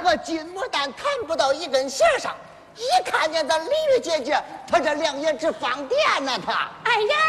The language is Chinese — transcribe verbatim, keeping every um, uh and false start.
个金牡丹弹不到一根弦上，一看见咱李玉姐姐，她这两眼直放电呢，她。 哎呀！